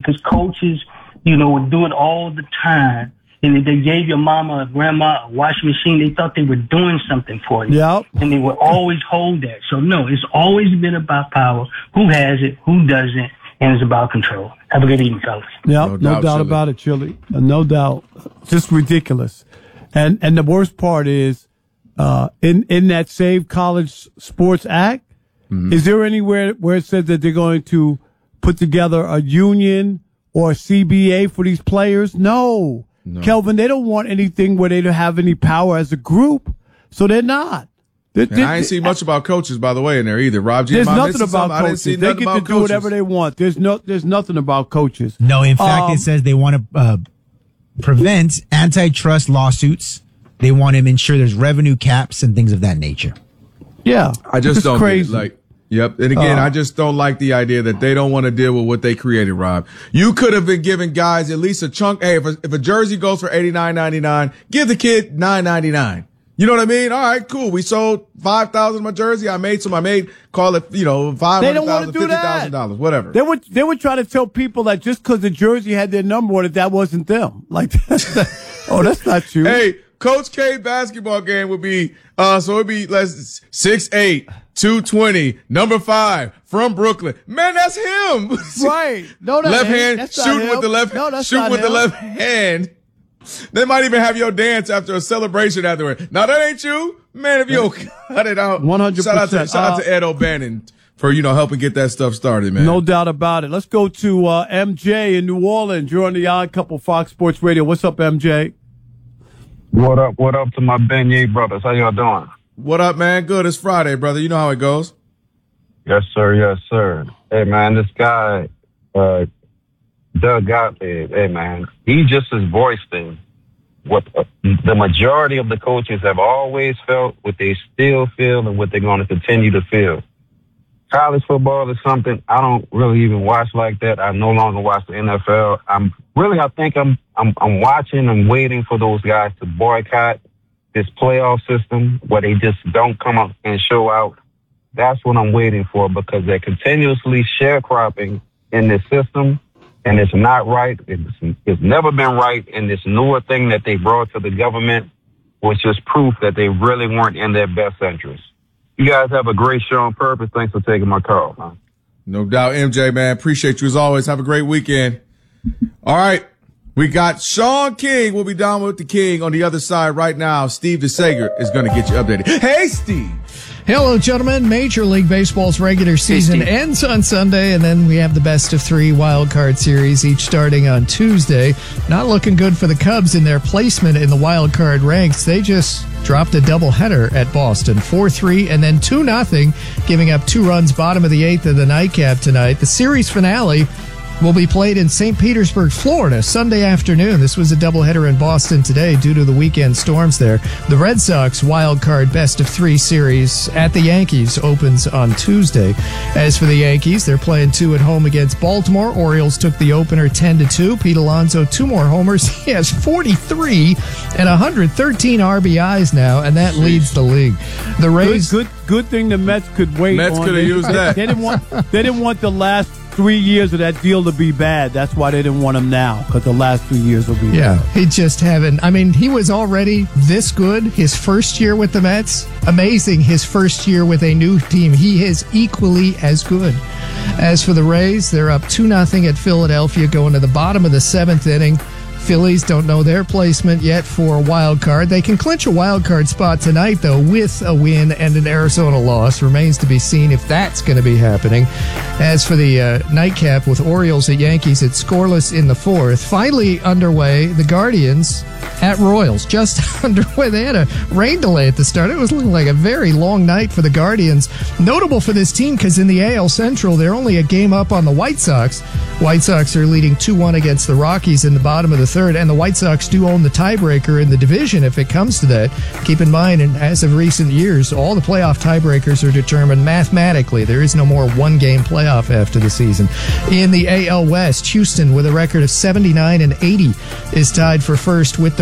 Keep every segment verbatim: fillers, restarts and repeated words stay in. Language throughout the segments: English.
because coaches, you know, would do it all the time. And if they gave your mama or grandma a washing machine, they thought they were doing something for you. Yep. And they would always hold that. So, no, it's always been about power. Who has it, who doesn't, and it's about control. Have a good evening, fellas. Yep, no, no doubt, doubt about it, Chili. Uh, no doubt. Just ridiculous. And and the worst part is, uh, in, in that Save College Sports Act, mm-hmm. is there anywhere where it says that they're going to put together a union or a C B A for these players? No. No. Kelvin, they don't want anything where they don't have any power as a group, so they're not. They're, and they're, I ain't seen much about coaches, by the way, in there either. Rob G, there's nothing about coaches. They get to do coaches. whatever they want. There's no, there's nothing about coaches. No, in fact, um, it says they want to uh, prevent antitrust lawsuits. They want to ensure there's revenue caps and things of that nature. Yeah, I just don't crazy. Get it. Like. Yep. And again, uh, I just don't like the idea that they don't want to deal with what they created, Rob. You could have been giving guys at least a chunk. Hey, if a, if a jersey goes for eighty-nine ninety-nine, give the kid nine ninety-nine. You know what I mean? All right, cool. We sold five thousand of my jersey. I made some. I made, call it, you know, five hundred thousand dollars, fifty thousand dollars, whatever. They would, they would try to tell people that just because the jersey had their number on it, that wasn't them. Like, oh, that's not true. Hey, Coach K basketball game would be, uh, so it'd be, let's, six eight, two twenty, number five, from Brooklyn. Man, that's him. Right. No, that left ain't. hand, That's shooting with the left, no, shooting with him. the left hand. They might even have your dance after a celebration afterward. Now that ain't you. Man, if you cut it out. one hundred percent. Shout out to, shout out to Ed O'Bannon for, you know, helping get that stuff started, man. No doubt about it. Let's go to, uh, M J in New Orleans. You're on the Odd Couple Fox Sports Radio. What's up, M J? What up, what up to my Beignet brothers? How y'all doing? What up, man? Good. It's Friday, brother. You know how it goes. Yes, sir. Yes, sir. Hey, man, this guy, uh, Doug Gottlieb, hey, man, he just has voiced in what uh, the majority of the coaches have always felt, what they still feel, and what they're going to continue to feel. College football is something I don't really even watch like that. I no longer watch the N F L. I'm really, I think I'm, I'm, I'm watching and waiting for those guys to boycott this playoff system where they just don't come up and show out. That's what I'm waiting for, because they're continuously sharecropping in this system, and it's not right. It's, it's never been right. And this newer thing that they brought to the government was just proof that they really weren't in their best interest. You guys have a great show on purpose. Thanks for taking my call, man. No doubt, M J, man. Appreciate you as always. Have a great weekend. All right. We got Sean King. We'll be down with the King on the other side right now. Steve DeSager is going to get you updated. Hey, Steve. Hello, gentlemen. Major League Baseball's regular season Hey, ends on Sunday, and then we have the best of three wild card series, each starting on Tuesday. Not looking good for the Cubs in their placement in the wild card ranks. They just dropped a doubleheader at Boston, four three, and then two nothing, giving up two runs bottom of the eighth of the nightcap tonight. The series finale will be played in Saint Petersburg, Florida, Sunday afternoon. This was a doubleheader in Boston today due to the weekend storms there. The Red Sox wild card best of three series at the Yankees opens on Tuesday. As for the Yankees, they're playing two at home against Baltimore. Orioles took the opener ten to two. Pete Alonso, two more homers. He has forty-three and one hundred thirteen R B Is now, and that leads the league. The Rays, Good, good, good thing the Mets could wait. Mets on could have it. used that. They didn't want. They didn't want the last three years of that deal to be bad. That's why they didn't want him now, because the last three years will be yeah, bad. he just haven't. I mean, he was already this good his first year with the Mets. Amazing his first year with a new team. He is equally as good. As for the Rays, they're up two nothing at Philadelphia going to the bottom of the seventh inning. Phillies don't know their placement yet for a wild card. They can clinch a wild card spot tonight, though, with a win and an Arizona loss. Remains to be seen if that's going to be happening. As for the uh, nightcap with Orioles at Yankees, it's scoreless in the fourth. Finally underway, the Guardians at Royals, just underway. They had a rain delay at the start. It was looking like a very long night for the Guardians. Notable for this team because in the A L Central, they're only a game up on the White Sox. White Sox are leading two one against the Rockies in the bottom of the third, and the White Sox do own the tiebreaker in the division if it comes to that. Keep in mind, and as of recent years, all the playoff tiebreakers are determined mathematically. There is no more one-game playoff after the season. In the A L West, Houston, with a record of seventy-nine and eighty, is tied for first with the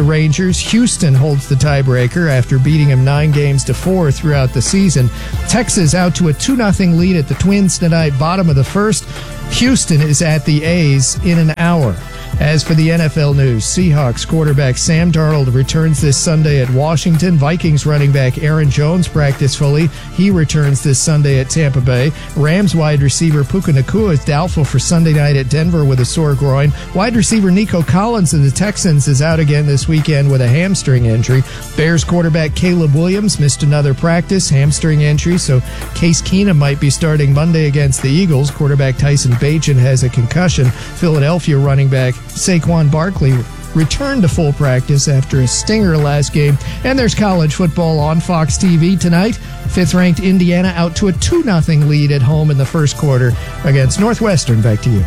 Rangers. Houston holds the tiebreaker after beating them nine games to four throughout the season. Texas out to a two nothing lead at the Twins tonight, bottom of the first. Houston is at the A's in an hour. As for the N F L news, Seahawks quarterback Sam Darnold returns this Sunday at Washington. Vikings running back Aaron Jones practiced fully. He returns this Sunday at Tampa Bay. Rams wide receiver Puka Nacua is doubtful for Sunday night at Denver with a sore groin. Wide receiver Nico Collins of the Texans is out again this weekend with a hamstring injury. Bears quarterback Caleb Williams missed another practice, hamstring injury, so Case Keenum might be starting Monday against the Eagles. Quarterback Tyson Bagent has a concussion. Philadelphia running back Saquon Barkley returned to full practice after a stinger last game. And there's college football on Fox T V tonight. Fifth-ranked Indiana out to a two nothing lead at home in the first quarter against Northwestern. Back to you.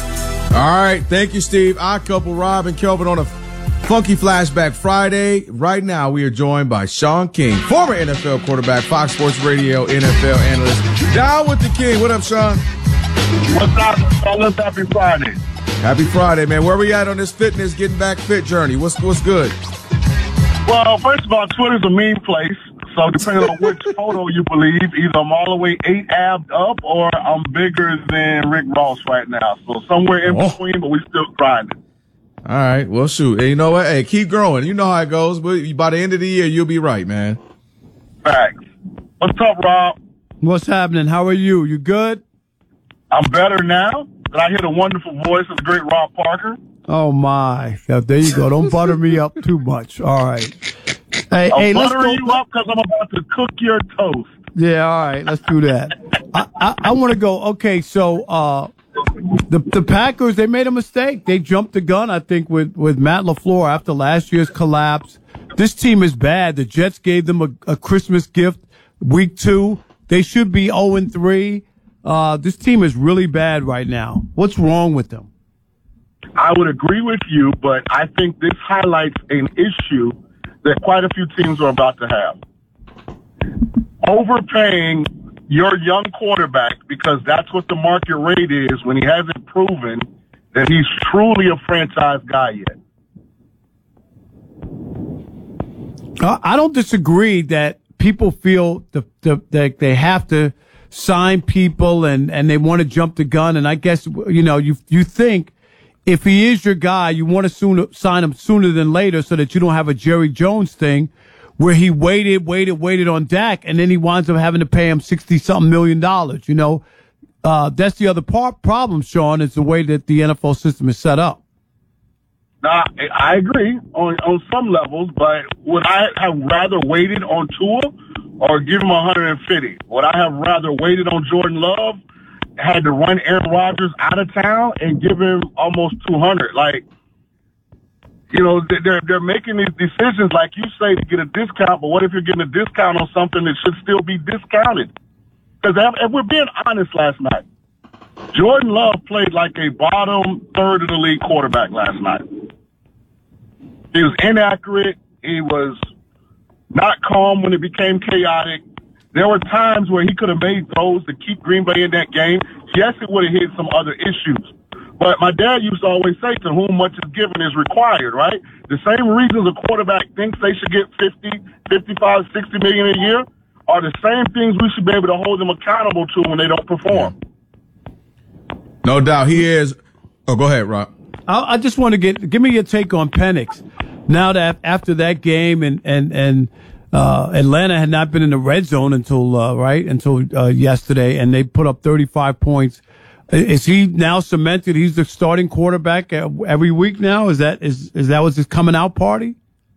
All right. Thank you, Steve. Odd Couple, Rob and Kelvin on a Funky Flashback Friday. Right now, we are joined by Sean King, former N F L quarterback, Fox Sports Radio N F L analyst. Down with the King. What up, Sean? What's up, fellas? Happy Friday. Happy Friday, man. Where we at on this fitness, getting back fit journey? What's what's good? Well, first of all, Twitter's a mean place. So depending on which photo you believe, either I'm all the way eight abs up or I'm bigger than Rick Ross right now. So somewhere in oh. between, but we still grinding. All right. Well, shoot. Hey, you know what? Hey, keep growing. You know how it goes. But by the end of the year, you'll be right, man. Facts. What's up, Rob? What's happening? How are you? You good? I'm better now. And I hear the wonderful voice of the great Rob Parker. Oh, my. Yeah, there you go. Don't butter me up too much. All right. Hey, I'm hey, let's buttering go. you up because I'm about to cook your toast. Yeah, all right. Let's do that. I, I, I want to go. Okay, so uh, the the Packers, they made a mistake. They jumped the gun, I think, with, with Matt LaFleur after last year's collapse. This team is bad. The Jets gave them a, a Christmas gift week two. They should be oh and three. Uh, this team is really bad right now. What's wrong with them? I would agree with you, but I think this highlights an issue that quite a few teams are about to have. Overpaying your young quarterback because that's what the market rate is when he hasn't proven that he's truly a franchise guy yet. I don't disagree that people feel the, the, that they have to sign people and, and they want to jump the gun. And I guess, you know, you you think if he is your guy, you want to sooner sign him sooner than later so that you don't have a Jerry Jones thing where he waited, waited, waited on Dak, and then he winds up having to pay him sixty-something million dollars. You know, uh, that's the other part problem, Sean, is the way that the N F L system is set up. Now, I agree on, on some levels, but would I have rather waited on Tua or give him one hundred fifty? Would I have rather waited on Jordan Love, had to run Aaron Rodgers out of town and give him almost two hundred? Like, you know, they're, they're making these decisions, like you say, to get a discount, but what if you're getting a discount on something that should still be discounted? Because if we're being honest last night, Jordan Love played like a bottom third of the league quarterback last night. He was inaccurate. He was not calm when it became chaotic. There were times where he could have made throws to keep Green Bay in that game. Yes, it would have hit some other issues. But my dad used to always say, to whom much is given is required, right? The same reasons a quarterback thinks they should get fifty, fifty-five, sixty million a year are the same things we should be able to hold them accountable to when they don't perform. No doubt. He is. Oh, go ahead, Rob. I, I just want to get, give me your take on Penix. Now that after that game and, and, and, uh, Atlanta had not been in the red zone until, uh, right, until, uh, yesterday, and they put up thirty-five points. Is he now cemented? He's the starting quarterback every week now? Is that, is, is that what's his coming out party?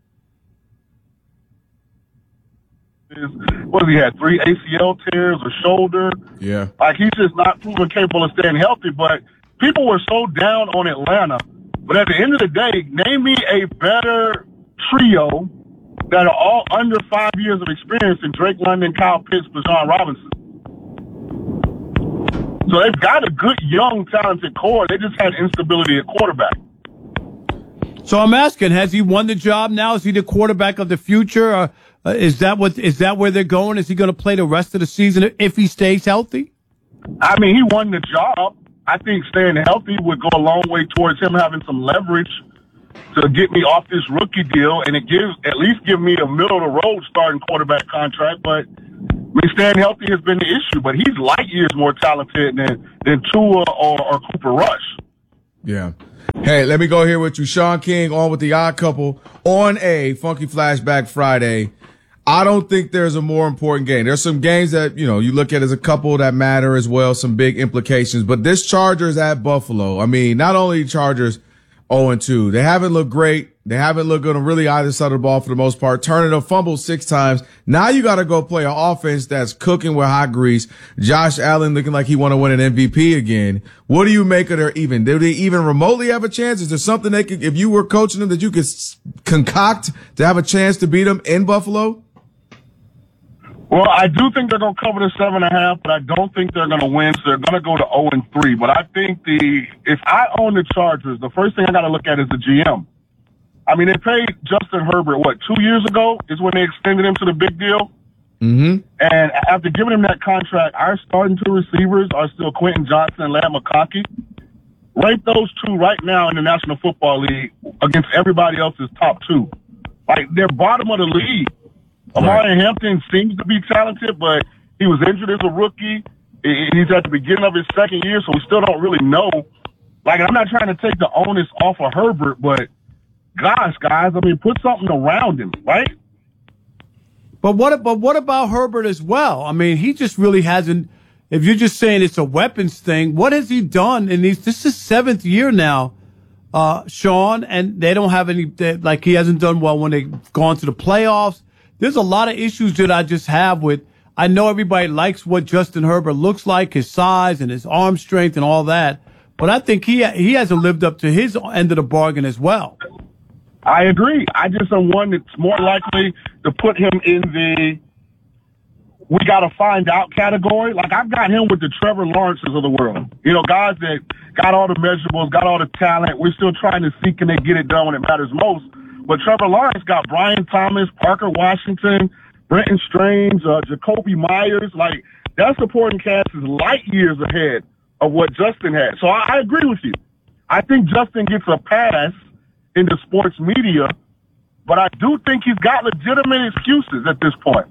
What, he had three A C L tears, a shoulder. Yeah. Like, he's just not proven capable of staying healthy. But people were so down on Atlanta. But at the end of the day, name me a better trio that are all under five years of experience than Drake London, Kyle Pitts, Bijan Robinson. So they've got a good, young, talented core. They just had instability at quarterback. So I'm asking, has he won the job now? Is he the quarterback of the future? Or uh, is that what is that where they're going? Is he going to play the rest of the season if he stays healthy? I mean, he won the job. I think staying healthy would go a long way towards him having some leverage to get me off this rookie deal, and it gives at least give me a middle of the road starting quarterback contract. But I mean, staying healthy has been the issue. But he's light years more talented than than Tua or, or Cooper Rush. Yeah. Hey, let me go here with you, Sean King, on with the Odd Couple on a Funky Flashback Friday. I don't think there's a more important game. There's some games that, you know, you look at as a couple that matter as well, some big implications. But this Chargers at Buffalo, I mean, not only Chargers oh and two, they haven't looked great. They haven't looked good on really either side of the ball for the most part. Turning a fumble six times. Now you got to go play an offense that's cooking with hot grease. Josh Allen looking like he want to win an M V P again. What do you make of their even? Do they even remotely have a chance? Is there something they could, if you were coaching them, that you could concoct to have a chance to beat them in Buffalo? Well, I do think they're going to cover the seven and a half, but I don't think they're going to win. So they're going to go to oh and three. But I think the if I own the Chargers, the first thing I got to look at is the G M. I mean, they paid Justin Herbert, what, two years ago is when they extended him to the big deal? Mm-hmm. And after giving him that contract, our starting two receivers are still Quentin Johnson and Lamb McConkey. Rank those two right now in the National Football League against everybody else's top two. Like, they're bottom of the league. Amari right. Hampton seems to be talented, but he was injured as a rookie. He's at the beginning of his second year, so we still don't really know. Like, I'm not trying to take the onus off of Herbert, but gosh, guys, I mean, put something around him, right? But what? But what about Herbert as well? I mean, he just really hasn't. If you're just saying it's a weapons thing, what has he done in these? This is his seventh year now, uh, Sean, and they don't have any. They, like he hasn't done well when they've gone to the playoffs. There's a lot of issues that I just have with. I know everybody likes what Justin Herbert looks like, his size and his arm strength and all that, but I think he he hasn't lived up to his end of the bargain as well. I agree. I just am one that's more likely to put him in the we got to find out category. Like, I've got him with the Trevor Lawrences of the world. You know, guys that got all the measurables, got all the talent. We're still trying to see can they get it done when it matters most. But Trevor Lawrence got Brian Thomas, Parker Washington, Brenton Strange, uh, Jacoby Myers. Like, that supporting cast is light years ahead of what Justin had. So I, I agree with you. I think Justin gets a pass in the sports media, but I do think he's got legitimate excuses at this point.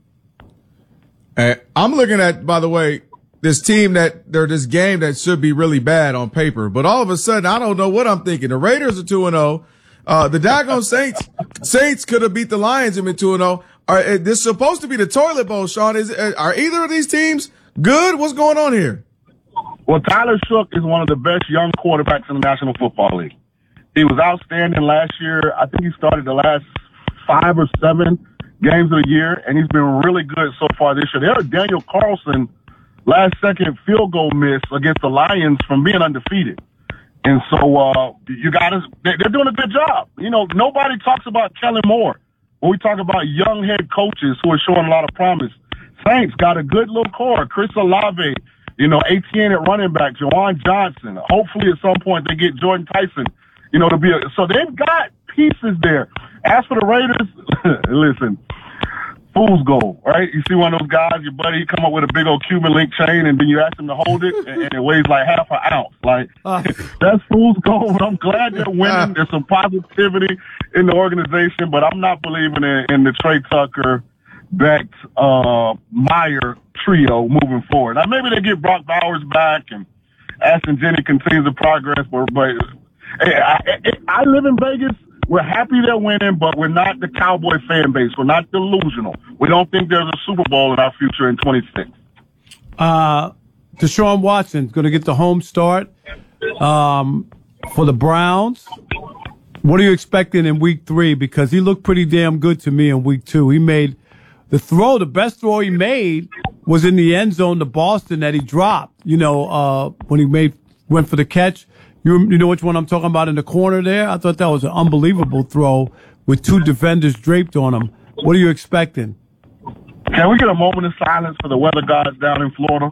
Hey, I'm looking at, by the way, this team that they're this game that should be really bad on paper, but all of a sudden I don't know what I'm thinking. The Raiders are two and oh. Uh, the daggone Saints, Saints could have beat the Lions and been two and oh. Are this supposed to be the toilet bowl, Sean? Is are either of these teams good? What's going on here? Well, Tyler Shough is one of the best young quarterbacks in the National Football League. He was outstanding last year. I think he started the last five or seven games of the year, and he's been really good so far this year. There was Daniel Carlson last-second field goal miss against the Lions from being undefeated. And so uh, you got to – they're doing a good job. You know, nobody talks about Kellen Moore when we talk about young head coaches who are showing a lot of promise. Saints got a good little core. Chris Olave, you know, A T N at running back, Jawan Johnson. Hopefully at some point they get Jordan Tyson, you know, to be a – so they've got pieces there. As for the Raiders, listen, fool's gold, right? You see one of those guys, your buddy, come up with a big old Cuban link chain, and then you ask him to hold it, and, and it weighs like half an ounce. Like, uh, that's fool's gold, but I'm glad they're winning. There's some positivity in the organization, but I'm not believing in, in the Trey Tucker, Beck, uh, Meyer trio moving forward. Now, maybe they get Brock Bowers back, and Ashton Jennings continues to progress, but, but hey, I, I, I live in Vegas. We're happy they're winning, but we're not the Cowboy fan base. We're not delusional. We don't think there's a Super Bowl in our future in twenty-six. Uh, Deshaun Watson's going to get the home start um, for the Browns. What are you expecting in week three? Because he looked pretty damn good to me in week two. He made the throw, the best throw he made was in the end zone to Boston that he dropped, you know, uh, when he made went for the catch. You, you know which one I'm talking about in the corner there? I thought that was an unbelievable throw with two defenders draped on him. What are you expecting? Can we get a moment of silence for the weather gods down in Florida?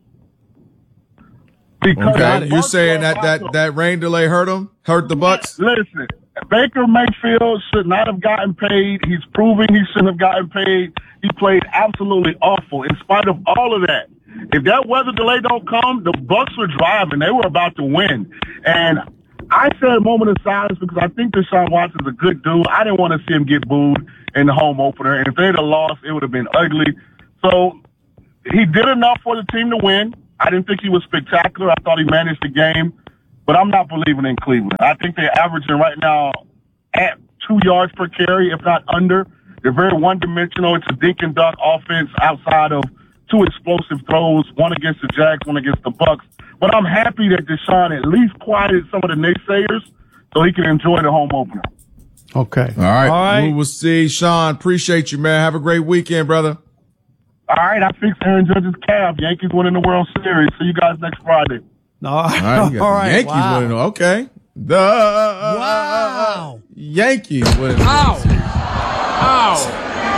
Because okay. You're saying that, that, that rain delay hurt them? Hurt the Bucks? Listen, Baker Mayfield should not have gotten paid. He's proving he shouldn't have gotten paid. He played absolutely awful in spite of all of that. If that weather delay don't come, the Bucks were driving. They were about to win. And I said a moment of silence because I think Deshaun Watson's a good dude. I didn't want to see him get booed in the home opener. And if they'd have lost, it would have been ugly. So he did enough for the team to win. I didn't think he was spectacular. I thought he managed the game. But I'm not believing in Cleveland. I think they're averaging right now at two yards per carry, if not under. They're very one-dimensional. It's a dink and dunk offense outside of two explosive throws, one against the Jags, one against the Bucks. But I'm happy that Deshaun at least quieted some of the naysayers so he can enjoy the home opener. Okay. All right. All right. We will see. Sean, appreciate you, man. Have a great weekend, brother. All right. I fixed Aaron Judge's calf. Yankees winning the World Series. See you guys next Friday. No. All right. You got All the right. Yankees Wow. winning. Okay. The Wow. Yankees winning. Ow. Ow.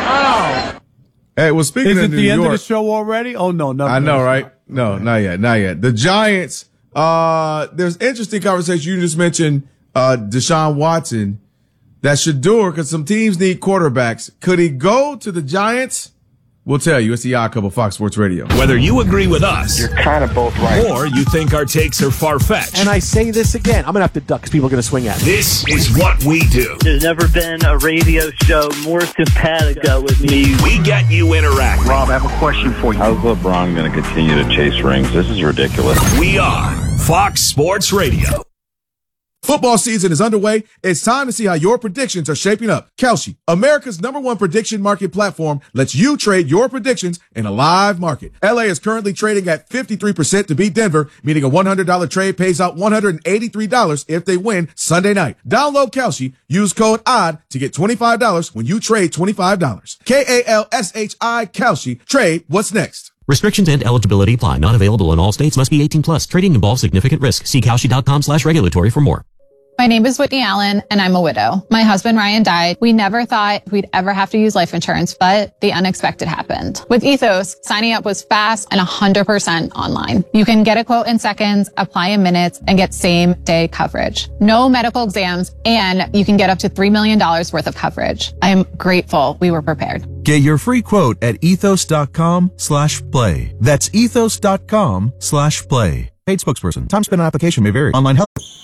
Ow. Hey, well, speaking Is of it New the end York, of the show already? Oh, no. no. I know, right? No, not yet. Not yet. The Giants, uh, there's interesting conversation. You just mentioned, uh, Deshaun Watson, that Shador, because some teams need quarterbacks. Could he go to the Giants? We'll tell you. It's the Odd Couple, Fox Sports Radio. Whether you agree with us, You're kind of both right. or you think our takes are far-fetched, And I say this again. I'm going to have to duck because people are going to swing at me. this is what we do. There's never been a radio show more simpatico with me. We get you interacting. Rob, I have a question for you. How's LeBron going to continue to chase rings? This is ridiculous. We are Fox Sports Radio. Football season is underway. It's time to see how your predictions are shaping up. Kalshi, America's number one prediction market platform, lets you trade your predictions in a live market. L A is currently trading at fifty-three percent to beat Denver, meaning a one hundred dollars trade pays out one hundred eighty-three dollars if they win Sunday night. Download Kalshi, use code ODD to get twenty-five dollars when you trade twenty-five dollars. K A L S H I, Kalshi. Trade what's next. Restrictions and eligibility apply. Not available in all states. Must be eighteen plus. Trading involves significant risk. See Kalshi.com slash regulatory for more. My name is Whitney Allen, and I'm a widow. My husband, Ryan, died. We never thought we'd ever have to use life insurance, but the unexpected happened. With Ethos, signing up was fast and one hundred percent online. You can get a quote in seconds, apply in minutes, and get same-day coverage. No medical exams, and you can get up to three million dollars worth of coverage. I am grateful we were prepared. Get your free quote at ethos.com slash play. That's ethos.com slash play. Paid spokesperson. Time spent on application may vary. Online help.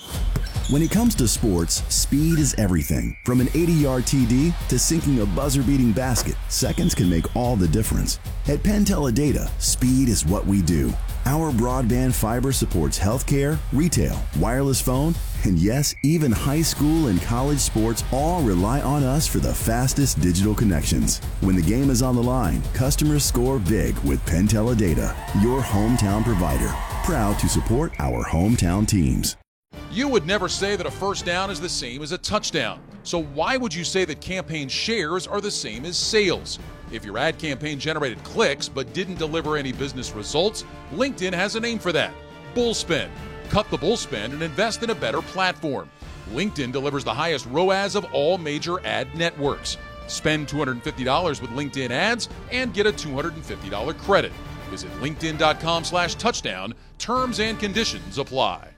When it comes to sports, speed is everything. From an eighty-yard T D to sinking a buzzer-beating basket, seconds can make all the difference. At Penn Teledata, speed is what we do. Our broadband fiber supports healthcare, retail, wireless phone, and yes, even high school and college sports all rely on us for the fastest digital connections. When the game is on the line, customers score big with Penn Teledata, your hometown provider. Proud to support our hometown teams. You would never say that a first down is the same as a touchdown. So why would you say that campaign shares are the same as sales? If your ad campaign generated clicks but didn't deliver any business results, LinkedIn has a name for that: Bullspend. Cut the bullspend and invest in a better platform. LinkedIn delivers the highest R O A S of all major ad networks. Spend two hundred fifty dollars with LinkedIn ads and get a two hundred fifty dollars credit. Visit linkedin.com slash touchdown. Terms and conditions apply.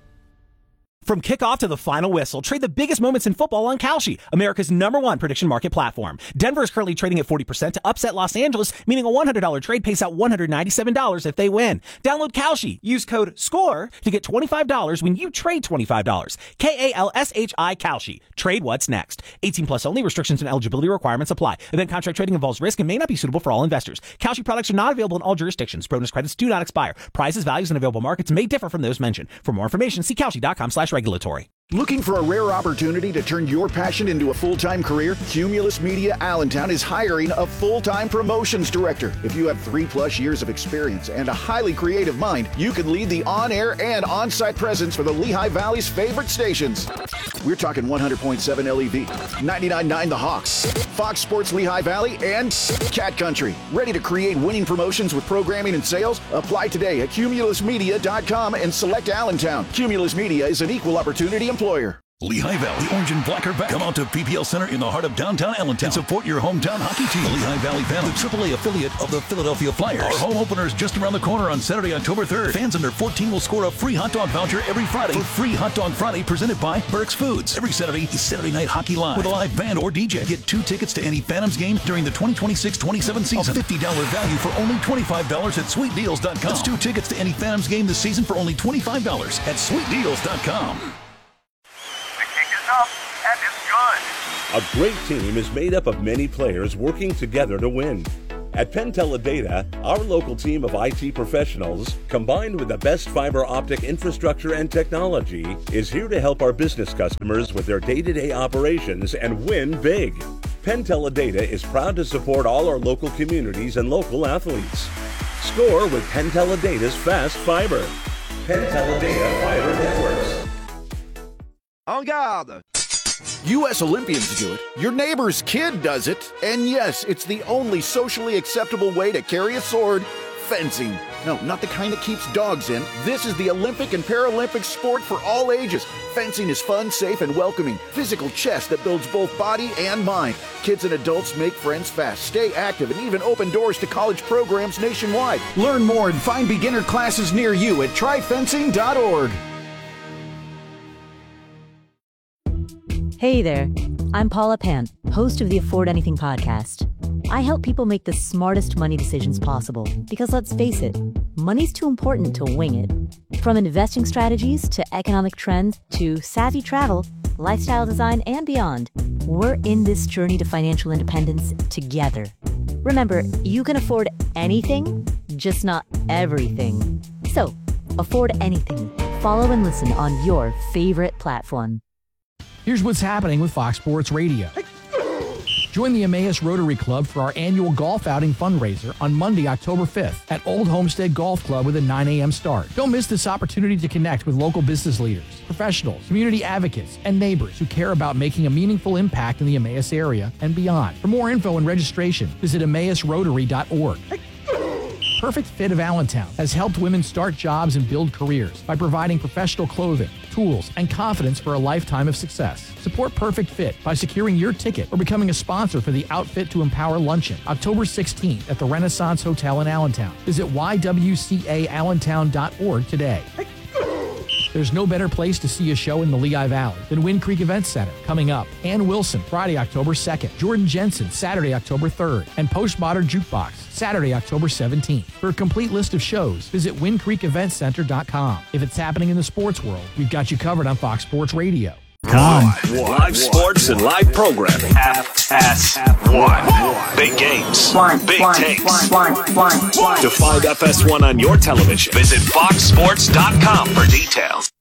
From kickoff to the final whistle, trade the biggest moments in football on Kalshi, America's number one prediction market platform. Denver is currently trading at forty percent to upset Los Angeles, meaning a one hundred dollars trade pays out one hundred ninety-seven dollars if they win. Download Kalshi. Use code SCORE to get twenty-five dollars when you trade twenty-five dollars. K A L S H I Kalshi. Trade what's next. eighteen plus only. Restrictions and eligibility requirements apply. Event contract trading involves risk and may not be suitable for all investors. Kalshi products are not available in all jurisdictions. Bonus credits do not expire. Prices, values, and available markets may differ from those mentioned. For more information, see Kalshi.com slash regulatory. Looking for a rare opportunity to turn your passion into a full-time career? Cumulus Media Allentown is hiring a full-time promotions director. If you have three plus years of experience and a highly creative mind, you can lead the on-air and on-site presence for the Lehigh Valley's favorite stations. We're talking one hundred point seven L E V, ninety-nine point nine The Hawks, Fox Sports Lehigh Valley, and Cat Country. Ready to create winning promotions with programming and sales? Apply today at cumulus media dot com and select Allentown. Cumulus Media is an equal opportunity employer. Lehigh Valley, Orange and Black are back. Come out to P P L Center in the heart of downtown Allentown and support your hometown hockey team. The Lehigh Valley Phantom, the triple A affiliate of the Philadelphia Flyers. Our home opener is just around the corner on Saturday, October third. Fans under fourteen will score a free hot dog voucher every Friday for Free Hot Dog Friday presented by Burke's Foods. Every Saturday is Saturday Night Hockey Live with a live band or D J. Get two tickets to any Phantoms game during the twenty twenty-six twenty-seven season. A fifty dollars value for only twenty-five dollars at sweet deals dot com. That's two tickets to any Phantoms game this season for only twenty-five dollars at sweet deals dot com. tough, and it's good. A great team is made up of many players working together to win. At Penn Teledata, our local team of I T professionals, combined with the best fiber optic infrastructure and technology, is here to help our business customers with their day-to-day operations and win big. Penn Teledata is proud to support all our local communities and local athletes. Score with Penn Teledata's fast fiber. Penn Teledata Fiber Networks. En garde! U S Olympians do it. Your neighbor's kid does it. And yes, it's the only socially acceptable way to carry a sword. Fencing. No, not the kind that keeps dogs in. This is the Olympic and Paralympic sport for all ages. Fencing is fun, safe, and welcoming. Physical chess that builds both body and mind. Kids and adults make friends fast, stay active, and even open doors to college programs nationwide. Learn more and find beginner classes near you at try fencing dot org. Hey there, I'm Paula Pant, host of the Afford Anything podcast. I help people make the smartest money decisions possible because let's face it, money's too important to wing it. From investing strategies to economic trends to savvy travel, lifestyle design, and beyond, we're in this journey to financial independence together. Remember, you can afford anything, just not everything. So, afford anything. Follow and listen on your favorite platform. Here's what's happening with Fox Sports Radio. Join the Emmaus Rotary Club for our annual golf outing fundraiser on Monday, October fifth at Old Homestead Golf Club with a nine a.m. start. Don't miss this opportunity to connect with local business leaders, professionals, community advocates, and neighbors who care about making a meaningful impact in the Emmaus area and beyond. For more info and registration, visit emmaus rotary dot org. Perfect Fit of Allentown has helped women start jobs and build careers by providing professional clothing, tools, and confidence for a lifetime of success. Support Perfect Fit by securing your ticket or becoming a sponsor for the Outfit to Empower Luncheon, October sixteenth at the Renaissance Hotel in Allentown. Visit y w c a allentown dot org today. There's no better place to see a show in the Lehigh Valley than Wind Creek Events Center. Coming up, Ann Wilson, Friday, October second. Jordan Jensen, Saturday, October third. And Postmodern Jukebox, Saturday, October seventeenth. For a complete list of shows, visit wind creek event center dot com. If it's happening in the sports world, we've got you covered on Fox Sports Radio. Live, live sports and live programming. F S one. Big games. One, big one, takes. One, one, one, one. To find F S one on your television, visit fox sports dot com for details.